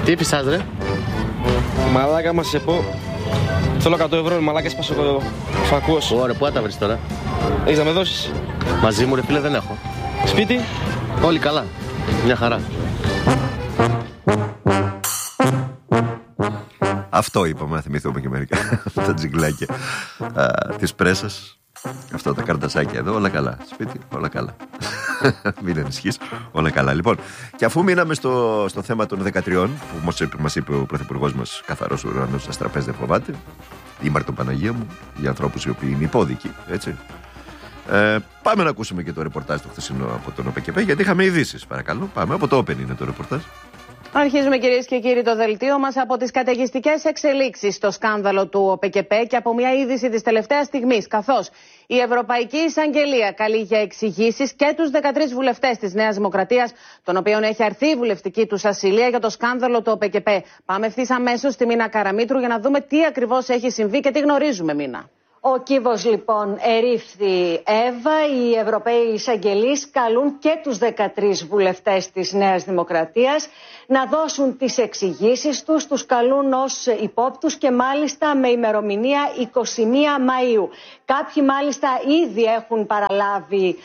Τι φυσάς ρε? Μαλάκα μας σε πω. Θέλω 100 ευρώ, μαλάκα σπάσω εγώ φακός. Ωραία, πού θα τα βρεις τώρα? Έχεις να με δώσεις? Μαζί μου ρε φίλε δεν έχω. Σπίτι? Όλοι καλά. Μια χαρά. Αυτό είπαμε, να θυμηθούμε και μερικά. Τα τζιγκλάκια της πρέσας. Αυτά τα καρτασάκια εδώ, όλα καλά. Σπίτι, όλα καλά. Μην ανησυχείς, όλα καλά. Λοιπόν, και αφού μείναμε στο θέμα των 13, που μας είπε ο πρωθυπουργός μας, καθαρός ουρανός, αστραπές δεν φοβάται, η Μαρτοπαναγία μου, για ανθρώπους οι οποίοι είναι υπόδικοι, έτσι. Πάμε να ακούσουμε και το ρεπορτάζ του χθεσινό από τον ΟΠΚΠ, γιατί είχαμε ειδήσεις. Παρακαλώ, πάμε. Από το Open είναι το ρεπορτάζ. Αρχίζουμε κυρίες και κύριοι το δελτίο μας από τις καταιγιστικές εξελίξεις στο σκάνδαλο του ΟΠΚΠ και από μια είδηση της τελευταίας στιγμής, καθώς η Ευρωπαϊκή Εισαγγελία καλεί για εξηγήσεις και τους 13 βουλευτές της Νέας Δημοκρατίας, των οποίων έχει αρθεί η βουλευτική τους ασυλία για το σκάνδαλο του ΟΠΚΠ. Πάμε ευθύς αμέσως στη Μίνα Καραμήτρου για να δούμε τι ακριβώς έχει συμβεί και τι γνωρίζουμε, Μίνα. Ο κύβος λοιπόν ερήφθη, Εύα. Οι Ευρωπαίοι εισαγγελείς καλούν και τους 13 βουλευτές της Νέας Δημοκρατίας να δώσουν τις εξηγήσεις τους. Τους καλούν ως υπόπτους και μάλιστα με ημερομηνία 21 Μαΐου. Κάποιοι μάλιστα ήδη έχουν παραλάβει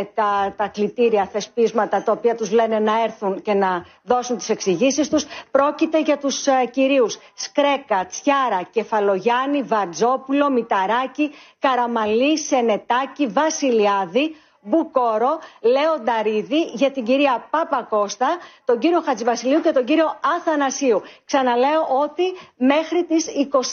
τα κλητήρια θεσπίσματα, τα οποία τους λένε να έρθουν και να δώσουν τις εξηγήσεις τους. Πρόκειται για τους κυρίους Σκρέκα, Τσιάρα, Κεφαλογιάννη, Βατζόπουλο, Μηταράκη, Καραμαλή, Σενετάκη, Βασιλιάδη, Μπουκόρο, Λέονταρίδη, για την κυρία Παπακώστα, τον κύριο Χατζηβασιλείου και τον κύριο Αθανασίου. Ξαναλέω ότι μέχρι τις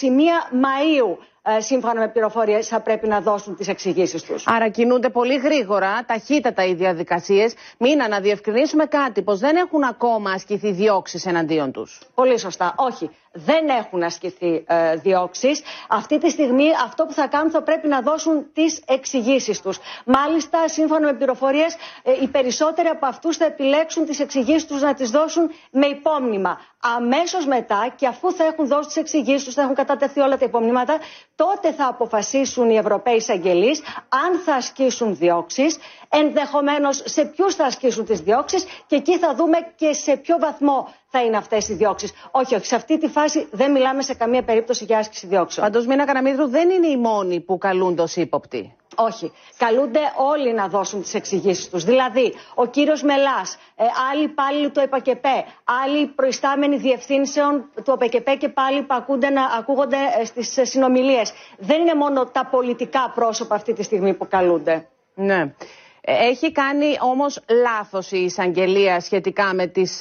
21 Μαΐου, σύμφωνα με πληροφορίες, θα πρέπει να δώσουν τις εξηγήσεις τους. Άρα κινούνται πολύ γρήγορα, ταχύτατα οι διαδικασίες. Μίνα, να διευκρινίσουμε κάτι, πως δεν έχουν ακόμα ασκηθεί διώξεις εναντίον τους. Πολύ σωστά. Όχι, δεν έχουν ασκηθεί διώξεις. Αυτή τη στιγμή αυτό που θα κάνουν, θα πρέπει να δώσουν τις εξηγήσεις τους. Μάλιστα, σύμφωνα με πληροφορίες, οι περισσότεροι από αυτούς θα επιλέξουν τις εξηγήσεις τους να τις δώσουν με υπόμνημα. Αμέσως μετά, και αφού θα έχουν δώσει τις εξηγήσεις τους, θα έχουν κατατεθεί όλα τα υπομνήματα, τότε θα αποφασίσουν οι Ευρωπαίοι εισαγγελείς αν θα ασκήσουν διώξεις, ενδεχομένως σε ποιους θα ασκήσουν τις διώξεις, και εκεί θα δούμε και σε ποιο βαθμό θα είναι αυτές οι διώξεις. Όχι, σε αυτή τη φάση δεν μιλάμε σε καμία περίπτωση για άσκηση διώξεων. Πάντως, Μίνα Καραμήτρου, δεν είναι οι μόνοι που καλούνται ως ύποπτοι. Όχι. Καλούνται όλοι να δώσουν τις εξηγήσεις τους. Δηλαδή, ο κύριος Μελάς, άλλοι υπάλληλοι του ΕΠΑΚΕΠ, άλλοι προϊστάμενοι διευθύνσεων του ΕΠΑΚΕΠ και πάλι που ακούγονται στις συνομιλίες. Δεν είναι μόνο τα πολιτικά πρόσωπα αυτή τη στιγμή που καλούνται. Ναι. Έχει κάνει όμως λάθος η εισαγγελία σχετικά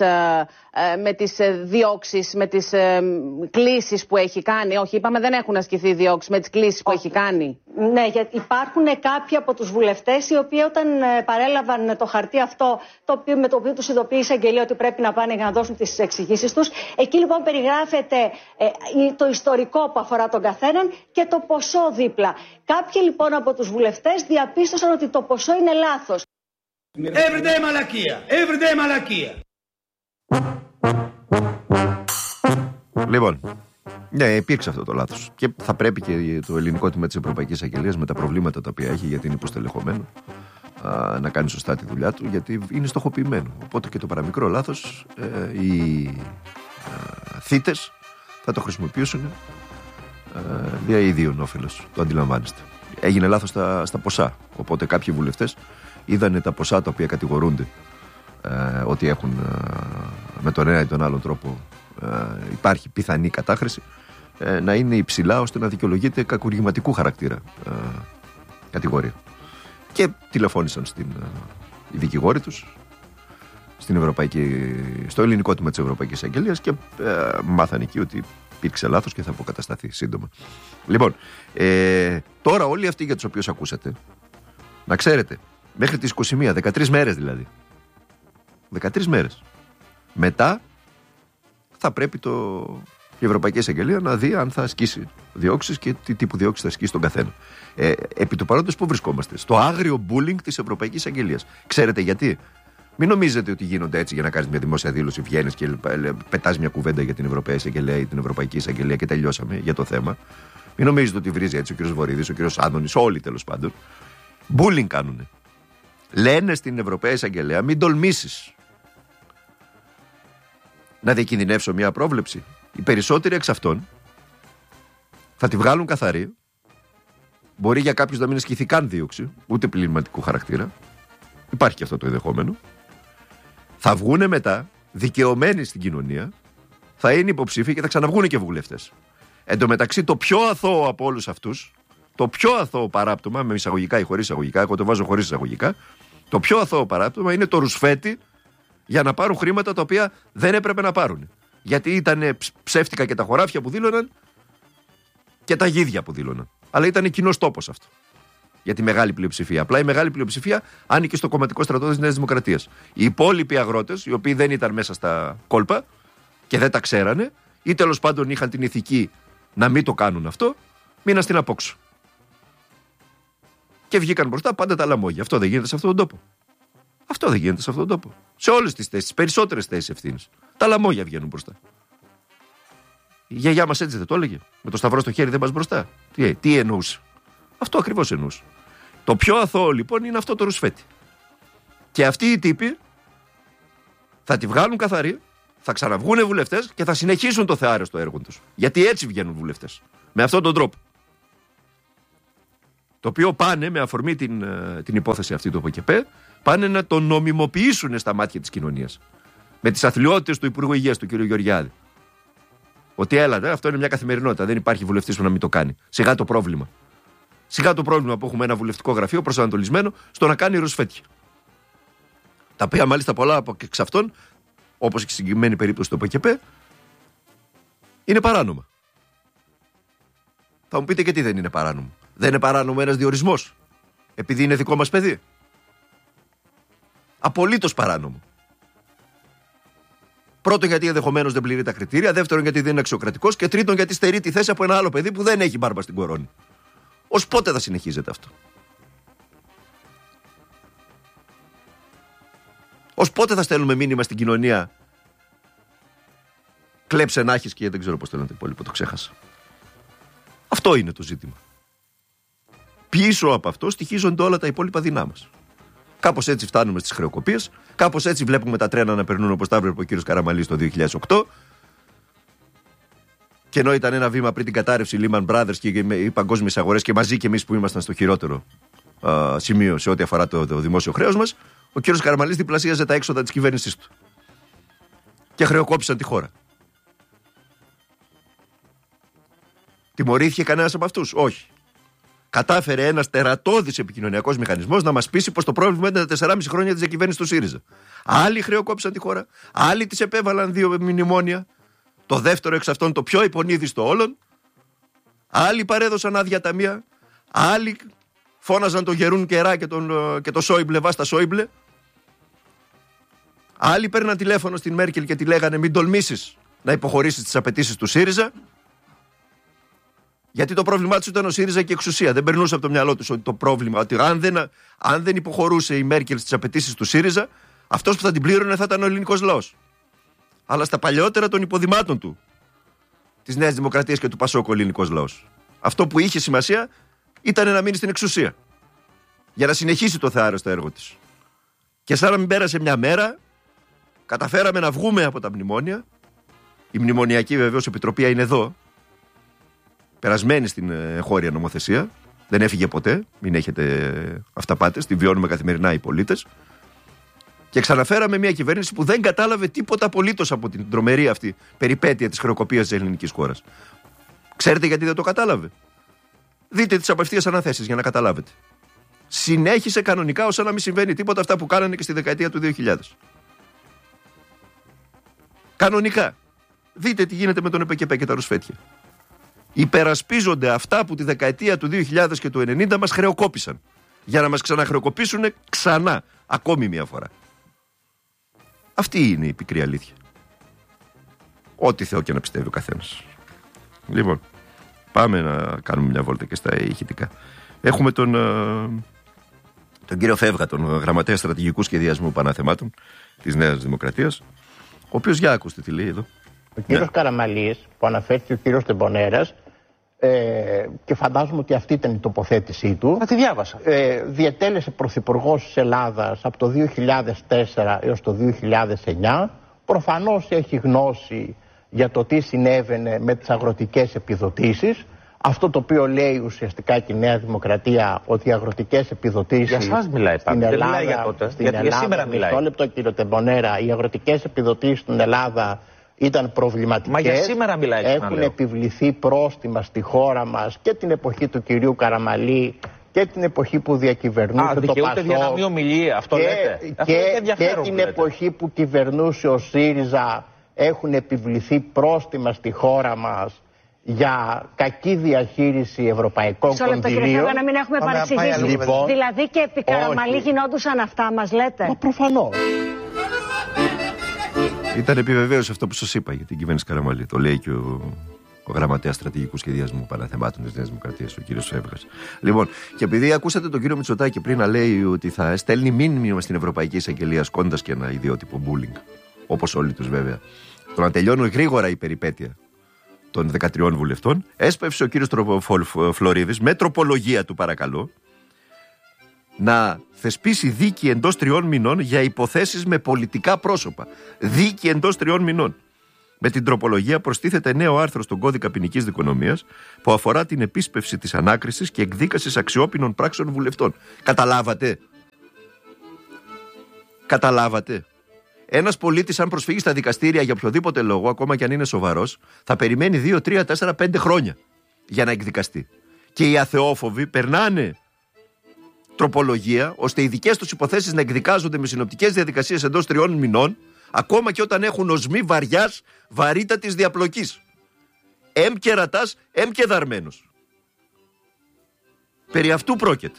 με τις διώξεις, με τις κλήσεις που έχει κάνει. Όχι, είπαμε δεν έχουν ασκηθεί διώξεις, με τις κλήσεις που έχει κάνει. Ναι, γιατί υπάρχουν κάποιοι από τους βουλευτές οι οποίοι όταν παρέλαβαν το χαρτί αυτό, με το οποίο τους ειδοποιεί η εισαγγελία ότι πρέπει να πάνε για να δώσουν τις εξηγήσεις τους, εκεί λοιπόν περιγράφεται το ιστορικό που αφορά τον καθέναν και το ποσό δίπλα. Κάποιοι λοιπόν από τους βουλευτές διαπίστωσαν ότι το ποσό είναι λάθος. Everyday μαλακία, everyday μαλακία. Λοιπόν, ναι, υπήρξε αυτό το λάθος. Και θα πρέπει και το ελληνικό τμήμα της Ευρωπαϊκής Αγγελίας, με τα προβλήματα τα οποία έχει, γιατί είναι υποστελεχωμένο, να κάνει σωστά τη δουλειά του, γιατί είναι στοχοποιημένο. Οπότε και το παραμικρό λάθος οι θύτες θα το χρησιμοποιήσουν δια ιδίων όφελος. Το αντιλαμβάνεστε. Έγινε λάθος στα ποσά. Οπότε κάποιοι βουλευτές είδανε τα ποσά τα οποία κατηγορούνται ότι έχουν με τον ένα ή τον άλλον τρόπο υπάρχει πιθανή κατάχρηση, να είναι υψηλά ώστε να δικαιολογείται κακουργηματικού χαρακτήρα κατηγορία. Και τηλεφώνησαν οι δικηγόροι τους στο ελληνικό τμήμα της Ευρωπαϊκής Αγγελίας και μάθανε εκεί ότι υπήρξε λάθος και θα αποκατασταθεί σύντομα. Λοιπόν, τώρα όλοι αυτοί για τους οποίους ακούσατε, να ξέρετε, μέχρι τις 21, 13 μέρες δηλαδή, 13 μέρες μετά θα πρέπει η Ευρωπαϊκή Εισαγγελία να δει αν θα ασκήσει διώξεις και τι τύπου διώξεις θα ασκήσει τον καθένα. Επί του παρόντος που βρισκόμαστε? Στο άγριο bullying της Ευρωπαϊκής Εισαγγελίας. Ξέρετε γιατί? Μην νομίζετε ότι γίνονται έτσι για να κάνεις μια δημόσια δήλωση, βγαίνεις και πετάς μια κουβέντα για την Ευρωπαϊκή Εισαγγελία ή την Ευρωπαϊκή Εισαγγελία και τελειώσαμε για το θέμα. Μην νομίζετε ότι βρίζει έτσι ο κ. Βορίδης, ο κ. Άδωνης, όλοι τέλος πάντων. Bullying κάνουνε. Λένε στην Ευρωπαϊκή Εισαγγελία, μην τολμήσεις. να διακινδυνεύσω μια πρόβλεψη? Οι περισσότεροι εξ αυτών θα τη βγάλουν καθαρή. Μπορεί για κάποιους να μην ασκηθεί καν δίωξη, ούτε πλημμυρατικού χαρακτήρα. Υπάρχει και αυτό το ενδεχόμενο. Θα βγούνε μετά, δικαιωμένοι στην κοινωνία, θα είναι υποψήφοι και θα ξαναβγούνε και βουλευτές. Εν τω μεταξύ, το πιο αθώο από όλους αυτούς, το πιο αθώο παράπτωμα, με εισαγωγικά ή χωρίς εισαγωγικά, εγώ το βάζω χωρίς εισαγωγικά, το πιο αθώο παράπτωμα είναι το ρουσφέτη για να πάρουν χρήματα τα οποία δεν έπρεπε να πάρουν. Γιατί ήταν ψεύτικα και τα χωράφια που δήλωναν και τα γίδια που δήλωναν. Αλλά ήταν κοινός τόπος αυτό. Για τη μεγάλη πλειοψηφία. Απλά η μεγάλη πλειοψηφία άνοικε στο κομματικό στρατό της Νέας Δημοκρατίας. Οι υπόλοιποι αγρότες, οι οποίοι δεν ήταν μέσα στα κόλπα και δεν τα ξέρανε, ή τέλος πάντων είχαν την ηθική να μην το κάνουν αυτό, μείναν στην απόξω. Και βγήκαν μπροστά πάντα τα λαμόγια. Αυτό δεν γίνεται σε αυτόν τον τόπο. Αυτό δεν γίνεται σε αυτόν τον τόπο. Σε όλες τις θέσεις, περισσότερες θέσεις ευθύνης. Τα λαμόγια βγαίνουν μπροστά. Η γιαγιά μας έτσι δεν το έλεγε? Με το σταυρό στο χέρι δεν πας μπροστά. Τι εννοούσε? Αυτό ακριβώς εννοούσε. Το πιο αθώο λοιπόν είναι αυτό το ρουσφέτη. Και αυτοί οι τύποι θα τη βγάλουν καθαρή, θα ξαναβγούνε βουλευτές και θα συνεχίσουν το θεάρεστο έργο τους. Γιατί έτσι βγαίνουν βουλευτές. Με αυτόν τον τρόπο. Το οποίο πάνε με αφορμή την υπόθεση αυτή του ΟΠΕΚΕΠΕ, πάνε να το νομιμοποιήσουν στα μάτια της κοινωνίας. Με τις αθλιότητες του Υπουργού Υγείας, του κ. Γεωργιάδη. Ότι έλατε, αυτό είναι μια καθημερινότητα. Δεν υπάρχει βουλευτής που να μην το κάνει. Σιγά το πρόβλημα. Σιγά το πρόβλημα που έχουμε ένα βουλευτικό γραφείο προσανατολισμένο στο να κάνει ρουσφέτια. Τα οποία μάλιστα πολλά από εξ αυτών, όπως και η συγκεκριμένη περίπτωση του ΟΠΕΚΕΠΕ, είναι παράνομα. Θα μου πείτε και τι δεν είναι παράνομο? Δεν είναι παράνομο ένας διορισμός επειδή είναι δικό μας παιδί? Απολύτως παράνομο. Πρώτον, γιατί ενδεχομένως δεν πληρεί τα κριτήρια. Δεύτερον, γιατί δεν είναι αξιοκρατικός. Και τρίτον, γιατί στερεί τη θέση από ένα άλλο παιδί που δεν έχει μπάρμπα στην κορώνη. Ως πότε θα συνεχίζεται αυτό? Ως πότε θα στέλνουμε μήνυμα στην κοινωνία? Κλέψε να έχεις και δεν ξέρω πώς το λένε το υπόλοιπο, το ξέχασα. Αυτό είναι το ζήτημα. Πίσω από αυτό στοιχίζονται όλα τα υπόλοιπα δεινά μας. Κάπως έτσι φτάνουμε στις χρεοκοπίες. Κάπως έτσι βλέπουμε τα τρένα να περνούν όπως τα έβλεπε ο κύριος Καραμανλής το 2008. Και ενώ ήταν ένα βήμα πριν την κατάρρευση Lehman Brothers και οι παγκόσμιες αγορές και μαζί και εμείς που ήμασταν στο χειρότερο σημείο σε ό,τι αφορά το δημόσιο χρέος μας, ο κύριος Καραμανλής διπλασίαζε τα έξοδα της κυβέρνησής του. Και χρεοκόπησαν τη χώρα. Τιμωρήθηκε κανένας από αυτούς? Όχι. Κατάφερε ένας τερατώδης επικοινωνιακός μηχανισμός να μας πείσει πως το πρόβλημα ήταν τα 4,5 χρόνια της διακυβέρνησης του ΣΥΡΙΖΑ. Άλλοι χρεοκόπησαν τη χώρα, άλλοι της επέβαλαν 2 μνημόνια, το δεύτερο εξ αυτών το πιο υπονείδιστο όλων, άλλοι παρέδωσαν άδεια ταμεία, άλλοι φώναζαν τον Γερούν Κερά και το Σόιμπλε βάστα Σόιμπλε, άλλοι παίρναν τηλέφωνο στην Μέρκελ και τη λέγανε μην τολμήσεις να υποχωρήσεις τις απαιτήσεις του ΣΥΡΙΖΑ. Γιατί το πρόβλημά του ήταν ο ΣΥΡΙΖΑ και η εξουσία. Δεν περνούσε από το μυαλό του ότι το πρόβλημα, ότι αν δεν υποχωρούσε η Μέρκελ στις απαιτήσεις του ΣΥΡΙΖΑ, αυτός που θα την πλήρωνε θα ήταν ο ελληνικός λαός. Αλλά στα παλαιότερα των υποδημάτων του, της Νέας Δημοκρατίας και του Πασόκ, ο ελληνικός λαός. Αυτό που είχε σημασία ήταν να μείνει στην εξουσία. Για να συνεχίσει το θεάρεστο έργο της. Και σαν να μην πέρασε μια μέρα, καταφέραμε να βγούμε από τα μνημόνια. Η μνημονιακή βεβαίως επιτροπή είναι εδώ. Περασμένη στην εγχώρια νομοθεσία. Δεν έφυγε ποτέ. Μην έχετε αυταπάτες. Τη βιώνουμε καθημερινά οι πολίτες. Και ξαναφέραμε μια κυβέρνηση που δεν κατάλαβε τίποτα απολύτως από την τρομερή αυτή περιπέτεια της χρεοκοπίας της ελληνικής χώρας. Ξέρετε γιατί δεν το κατάλαβε? Δείτε τις απευθείας αναθέσεις για να καταλάβετε. Συνέχισε κανονικά ως να μην συμβαίνει τίποτα αυτά που κάνανε και στη δεκαετία του 2000. Κανονικά. Δείτε τι γίνεται με τον ΕΠΕΚΕΠΕ και τα ρουσφέτια. Υπερασπίζονται αυτά που τη δεκαετία του 2000 και του 90 μας χρεοκόπησαν. Για να μας ξαναχρεοκοπήσουν ξανά. Ακόμη μια φορά. Αυτή είναι η πικρή αλήθεια. Ό,τι Θεό και να πιστεύει ο καθένας. Λοιπόν, πάμε να κάνουμε μια βόλτα και στα ηχητικά. Έχουμε τον κύριο Φεύγα, τον γραμματέα στρατηγικού σχεδιασμού Παναθεμάτων της Νέας Δημοκρατίας, ο οποίος, για ακούστε τι λέει εδώ. Ο κύριος Καραμανλής, που αναφέρθηκε ο κύριος Τεμπονέρας, και φαντάζομαι ότι αυτή ήταν η τοποθέτησή του. Θα τη διάβασα. Διετέλεσε πρωθυπουργός της Ελλάδας από το 2004 έως το 2009, προφανώς έχει γνώση για το τι συνέβαινε με τις αγροτικές επιδοτήσεις. Αυτό το οποίο λέει ουσιαστικά και η Νέα Δημοκρατία, ότι οι αγροτικές επιδοτήσεις για σας μιλάει, στην Ελλάδα, μιλάει για τότε. στην Ελλάδα, για σήμερα μιλάει. μισό λεπτό κύριε Τεμπονέρα, οι αγροτικές επιδοτήσεις στην Ελλάδα ήταν προβληματικές. Μα για σήμερα μιλάει. Έχουν επιβληθεί πρόστιμα στη χώρα μας και την εποχή του κυρίου Καραμαλή και την εποχή που διακυβερνούσε το Πασόκ. Για να μην ομιλεί, αυτό λέτε. Και την εποχή που κυβερνούσε ο ΣΥΡΙΖΑ έχουν επιβληθεί πρόστιμα στη χώρα μας για κακή διαχείριση ευρωπαϊκών κονδυλίων. Για να μην έχουμε παρεξηγήσει. Λοιπόν, δηλαδή και επί Καραμαλή γινόντουσαν αυτά, μας λέτε. Μα προφανώς. Ήταν επιβεβαίωση αυτό που σας είπα για την κυβέρνηση Καραμαλή. Το λέει και ο γραμματέας στρατηγικού σχεδιασμού παραθεμάτων της Νέας Δημοκρατίας, ο κύριος Φεύγας. Λοιπόν, και επειδή ακούσατε τον κύριο Μητσοτάκη πριν να λέει ότι θα στέλνει μήνυμα στην Ευρωπαϊκή Εισαγγελία σκόντας και ένα ιδιότυπο bullying, όπως όλοι τους βέβαια, το να τελειώνει γρήγορα η περιπέτεια των 13 βουλευτών, έσπευσε ο κύριος Φλωρίδης με τροπολογία του, παρακαλώ, να θεσπίσει δίκη εντός 3 μηνών για υποθέσεις με πολιτικά πρόσωπα. Δίκη εντός 3 μηνών. Με την τροπολογία προστίθεται νέο άρθρο στον κώδικα ποινικής δικονομίας που αφορά την επίσπευση της ανάκρισης και εκδίκασης αξιόπινων πράξεων βουλευτών. Καταλάβατε? Καταλάβατε? Ένας πολίτης, αν προσφύγει στα δικαστήρια για οποιοδήποτε λόγο, ακόμα και αν είναι σοβαρός, θα περιμένει 2, 3, 4, 5 χρόνια για να εκδικαστεί. Και οι αθεόφοβοι περνάνε τροπολογία ώστε οι δικές τους υποθέσεις να εκδικάζονται με συνοπτικές διαδικασίες εντός 3 μηνών, ακόμα και όταν έχουν οσμή βαριάς, βαρύτατης διαπλοκής. Εμ και ρατάς, εμ και δαρμένος. Περί αυτού πρόκειται.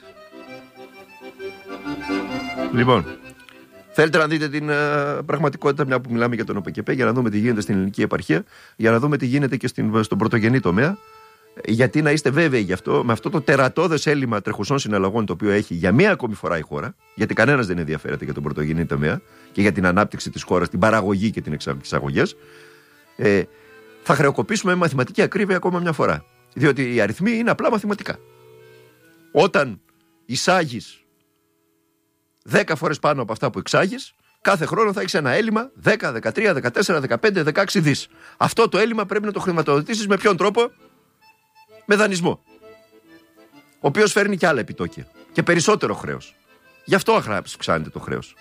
Λοιπόν, θέλετε να δείτε την πραγματικότητα, μια που μιλάμε για τον ΟΠΚΠ, για να δούμε τι γίνεται στην ελληνική επαρχία, για να δούμε τι γίνεται και στον πρωτογενή τομέα. Γιατί να είστε βέβαιοι γι' αυτό, με αυτό το τερατώδες έλλειμμα τρεχουσών συναλλαγών το οποίο έχει για μία ακόμη φορά η χώρα, γιατί κανένας δεν ενδιαφέρεται για τον πρωτογενή τομέα και για την ανάπτυξη της χώρας, την παραγωγή και την εξαγωγές, θα χρεοκοπήσουμε με μαθηματική ακρίβεια ακόμα μια φορά. Διότι οι αριθμοί είναι απλά μαθηματικά. Όταν εισάγεις 10 φορές πάνω από αυτά που εξάγεις, κάθε χρόνο θα έχεις ένα έλλειμμα 10, 13, 14, 15, 16 δις. Αυτό το έλλειμμα πρέπει να το χρηματοδοτήσεις με ποιον τρόπο? Με δανεισμό. Ο οποίος φέρνει και άλλα επιτόκια. Και περισσότερο χρέος. Γι' αυτό αυξάνεται το χρέος.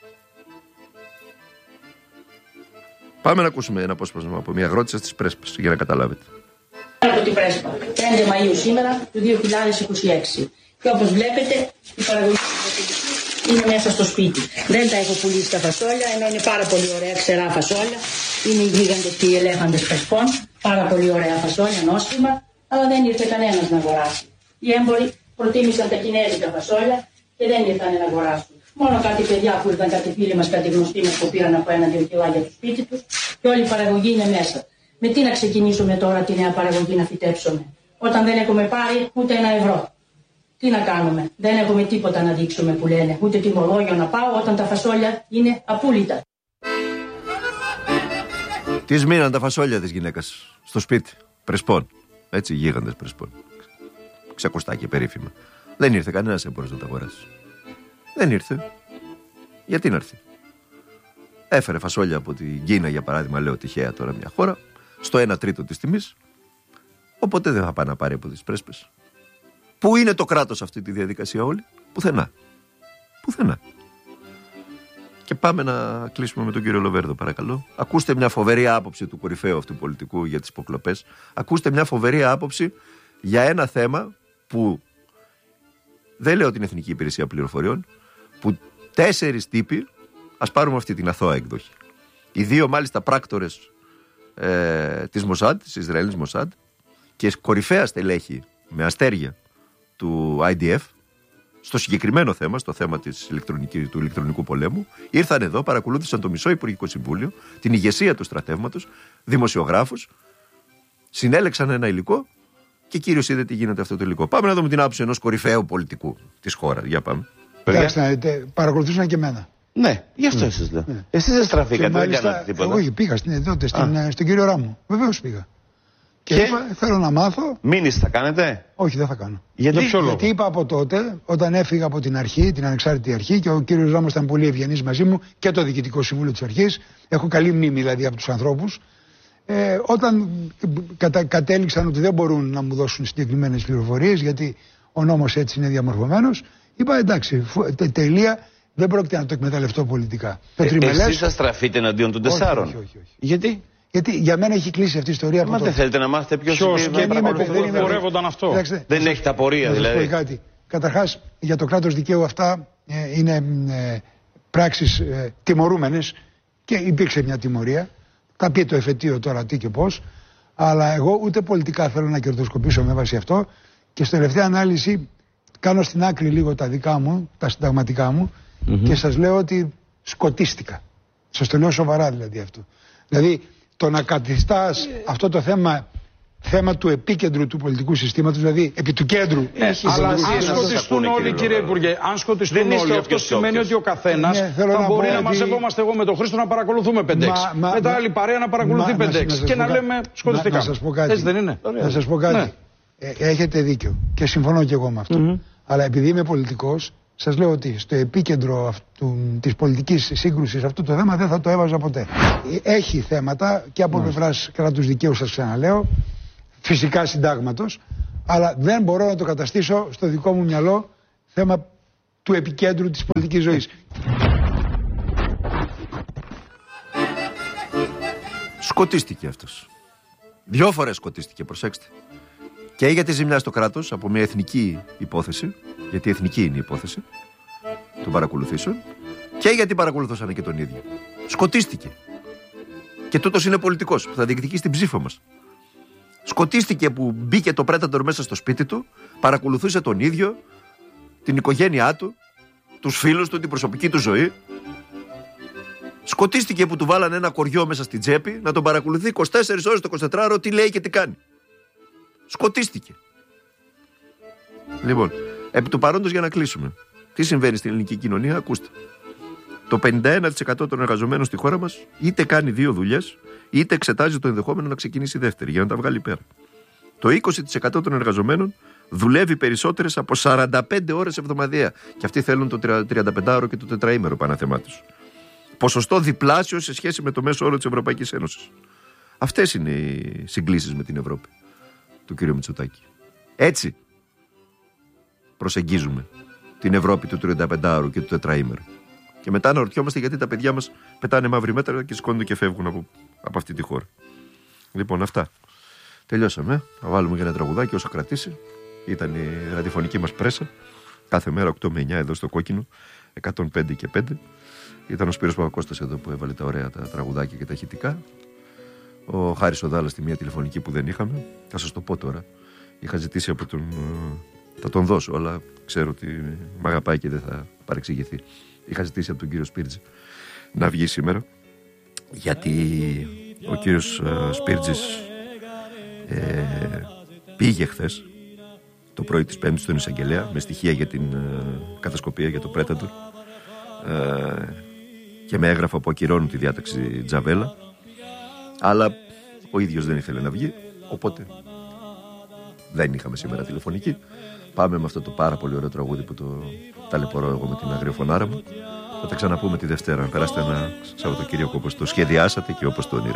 Πάμε να ακούσουμε ένα απόσπασμα από μια αγρότησα στις Πρέσπες για να καταλάβετε. Από την Πρέσπα, 5 Μαΐου σήμερα του 2026. Και όπως βλέπετε, η παραγωγή είναι μέσα στο σπίτι. Δεν τα έχω πουλήσει τα φασόλια, ενώ είναι πάρα πολύ ωραία ξερά φασόλια. Είναι οι γίγαντες και οι ελέφαντες Πρεσπών. Πάρα πολύ ωραία φασόλια, νόστιμα. Αλλά δεν ήρθε κανένας να αγοράσει. Οι έμποροι προτίμησαν τα κινέζικα φασόλια και δεν ήρθαν να αγοράσουν. Μόνο κάτι παιδιά που ήρθαν, κάτι φίλοι μας, κάτι γνωστοί μας που πήραν από 1-2 κιλά για το σπίτι τους και όλη η παραγωγή είναι μέσα. Με τι να ξεκινήσουμε τώρα τη νέα παραγωγή να φυτέψουμε, όταν δεν έχουμε πάρει ούτε 1 ευρώ. Τι να κάνουμε, δεν έχουμε τίποτα να δείξουμε που λένε, ούτε τιμολόγιο να πάω όταν τα φασόλια είναι απούλητα. Τις μείναν τα φασόλια της γυναίκας στο σπίτι, Πρεσπών. Έτσι, γίγαντες Πρεσπών. Ξακουστάκι περίφημα. Δεν ήρθε κανένας έμπορος να τα αγοράσει. Δεν ήρθε. Γιατί να έρθει? Έφερε φασόλια από την Κίνα, για παράδειγμα, λέω τυχαία τώρα μια χώρα, στο 1/3 της τιμής. Οπότε δεν θα πάει να πάρει από τις Πρέσπες. Πού είναι το κράτος αυτή τη διαδικασία όλη? Πουθενά. Πουθενά. Και πάμε να κλείσουμε με τον κύριο Λοβέρδο, παρακαλώ. Ακούστε μια φοβερή άποψη του κορυφαίου αυτού πολιτικού για τις υποκλοπές. Ακούστε μια φοβερή άποψη για ένα θέμα που δεν λέω την Εθνική Υπηρεσία Πληροφοριών, που 4 τύποι, ας πάρουμε αυτή την αθώα έκδοχη. Οι 2 μάλιστα πράκτορες της Μοσάντ, της Ισραηλινής Μοσάντ, και κορυφαία στελέχη με αστέρια του IDF, στο συγκεκριμένο θέμα, στο θέμα του ηλεκτρονικού πολέμου, ήρθαν εδώ, παρακολούθησαν το μισό Υπουργικό Συμβούλιο, την ηγεσία του στρατεύματος, δημοσιογράφους, συνέλεξαν ένα υλικό και κύριος είδε τι γίνεται αυτό το υλικό. Πάμε να δούμε την άποψη ενός κορυφαίου πολιτικού της χόρας. Για πάμε. Εντάξει, παρακολουθούσαν και εμένα. Ναι, γι' αυτό εσείς λέω. Εσείς δεν στραφήκατε, δεν κάνατε τίποτα? Όχι, πήγα στον κύριο Ράμο. Βεβαίως πήγα. Και είπα, θέλω να μάθω. Μήνυση θα κάνετε? Όχι, δεν θα κάνω. Γιατί είπα από τότε, όταν έφυγα από την αρχή, την ανεξάρτητη αρχή, και ο κύριος Ράμος ήταν πολύ ευγενής μαζί μου και το Διοικητικό Συμβούλιο της Αρχής. Έχω καλή μνήμη δηλαδή από τους ανθρώπους. Όταν κατέληξαν ότι δεν μπορούν να μου δώσουν συγκεκριμένες πληροφορίες, γιατί ο νόμος έτσι είναι διαμορφωμένος, είπα εντάξει, τελεία, δεν πρόκειται να το εκμεταλλευτώ πολιτικά. Εσείς θα στραφείτε εναντίον των 4? Όχι. Γιατί? Γιατί για μένα έχει κλείσει αυτή η ιστορία. Μα δεν θέλετε να μάθετε ποιος πορεύονταν αυτό? Δεν έχετε απορία δηλαδή? Κάτι. Καταρχάς, για το κράτος δικαίου αυτά είναι πράξεις τιμωρούμενες και υπήρξε μια τιμωρία. Θα πει το εφετείο τώρα τι και πώς. Αλλά εγώ ούτε πολιτικά θέλω να κερδοσκοπήσω με βάση αυτό. Και στη τελευταία ανάλυση κάνω στην άκρη λίγο τα δικά μου, τα συνταγματικά μου, και σας λέω ότι σκοτίστηκα. Σας το λέω σοβαρά δηλαδή αυτό. Δηλαδή το να καθιστάς αυτό το θέμα του επίκεντρου του πολιτικού συστήματος, δηλαδή επί του κέντρου. Αλλά αν σκοτιστούν όλοι, κύριε Υπουργέ, αν σκοτιστούν όλοι, αυτό σημαίνει ότι ο καθένας θα μπορεί να μαζευόμαστε εγώ με τον Χρήστο να παρακολουθούμε 5-6. Μετά άλλη παρέα να παρακολουθεί 5-6 και να λέμε σκοτιστικά. Έτσι δεν είναι? Να σας πω κάτι. Έχετε δίκιο και συμφωνώ και εγώ με αυτό. Αλλά επειδή είμαι πολιτικός, σας λέω ότι στο επίκεντρο της πολιτικής σύγκρουσης αυτό το θέμα δεν θα το έβαζα ποτέ. Έχει θέματα και από πλευράς κράτους δικαίου, σας ξαναλέω, φυσικά συντάγματος, αλλά δεν μπορώ να το καταστήσω στο δικό μου μυαλό θέμα του επικέντρου της πολιτικής ζωής. Σκοτίστηκε αυτός. 2 φορές σκοτίστηκε, προσέξτε. Και για τη ζημιά στο κράτος από μια εθνική υπόθεση, γιατί εθνική είναι η υπόθεση των παρακολουθήσεων, και γιατί παρακολουθούσαν και τον ίδιο. Σκοτίστηκε. Και τούτος είναι πολιτικός που θα διεκδικήσει την ψήφο μας. Σκοτίστηκε που μπήκε το Predator μέσα στο σπίτι του, παρακολουθούσε τον ίδιο, την οικογένειά του, τους φίλους του, την προσωπική του ζωή. Σκοτίστηκε που του βάλανε ένα κοριό μέσα στην τσέπη να τον παρακολουθεί 24 ώρες το 24ωρο τι λέει και τι κάνει. Σκοτίστηκε. Λοιπόν, επί του παρόντος, για να κλείσουμε, τι συμβαίνει στην ελληνική κοινωνία, ακούστε. Το 51% των εργαζομένων στη χώρα μας είτε κάνει 2 δουλειές, είτε εξετάζει το ενδεχόμενο να ξεκινήσει δεύτερη για να τα βγάλει πέρα. Το 20% των εργαζομένων δουλεύει περισσότερες από 45 ώρες εβδομαδιαία. Και αυτοί θέλουν το 35ωρο και το τετραήμερο παναθεμάτως. Ποσοστό διπλάσιο σε σχέση με το μέσο όρο της Ευρωπαϊκής Ένωσης. Αυτές είναι οι συγκλήσεις με την Ευρώπη του κ. Μητσοτάκη. Έτσι προσεγγίζουμε την Ευρώπη του 35ωρου και του τετραήμερου. Και μετά αναρωτιόμαστε γιατί τα παιδιά μας πετάνε μαύρη μέτρα και σηκώνονται και φεύγουν από αυτή τη χώρα. Λοιπόν, αυτά. Τελειώσαμε. Θα βάλουμε και ένα τραγουδάκι όσο κρατήσει. Ήταν η ραδιοφωνική μας πρέσα. Κάθε μέρα 8 με 9 εδώ στο Κόκκινο. 105 και 5. Ήταν ο Σπύρος Παπακώστας εδώ που έβαλε τα ωραία τα τραγουδάκια και τα ηχητικά. Ο Χάρης ο Δάλλας στη μία τηλεφωνική που δεν είχαμε. Θα σας το πω τώρα. Είχα ζητήσει από τον. Θα τον δώσω, αλλά ξέρω ότι μ' αγαπάει και δεν θα παρεξηγηθεί. Είχα ζητήσει από τον κύριο Σπίρτζη να βγει σήμερα, γιατί ο κύριος Σπίρτζης πήγε χθες το πρωί της Πέμπτης στον εισαγγελέα με στοιχεία για την κατασκοπία για το Predator και με έγγραφα που ακυρώνουν τη διάταξη Τζαβέλα, αλλά ο ίδιος δεν ήθελε να βγει, οπότε δεν είχαμε σήμερα τηλεφωνική. Πάμε με αυτό το πάρα πολύ ωραίο τραγούδι που το ταλαιπωρώ εγώ με την αγριοφωνάρα μου. Θα τα ξαναπούμε τη Δευτέρα. Να περάσετε ένα Σαββατοκύριακο όπως το σχεδιάσατε και όπως το ονειρευτείτε.